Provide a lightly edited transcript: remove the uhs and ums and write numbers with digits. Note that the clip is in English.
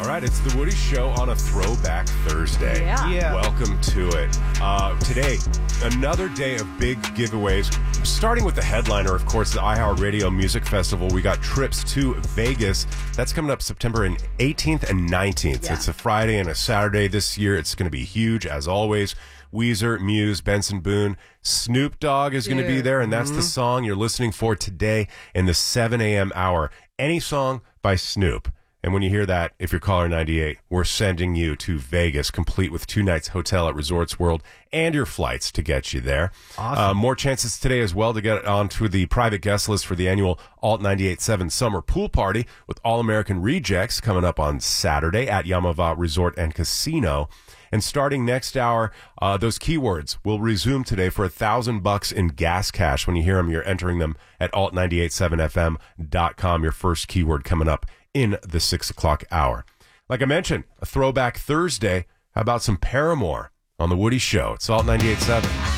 right, it's the Woody Show on a Throwback Thursday. Yeah. Welcome to it. Today, another day of big giveaways. Starting with the headliner, of course, the iHeartRadio Music Festival. We got trips to Vegas. That's coming up September 18th and 19th. Yeah. It's a Friday and a Saturday this year. It's going to be huge, as always. Weezer, Muse, Benson Boone, Snoop Dogg is going to be there, and that's the song you're listening for today in the 7 a.m. hour. Any song by Snoop. And when you hear that, if you're caller 98, we're sending you to Vegas, complete with 2 nights hotel at Resorts World and your flights to get you there. Awesome. More chances today as well to get onto the private guest list for the annual Alt 98.7 Summer Pool Party with All American Rejects coming up on Saturday at Yamava Resort and Casino. And starting next hour, those keywords will resume today for $1,000 in gas cash. When you hear them, you're entering them at alt987fm.com. Your first keyword coming up in the 6 o'clock hour. Like I mentioned, a Throwback Thursday. How about some Paramore on The Woody Show? It's Alt 98.7.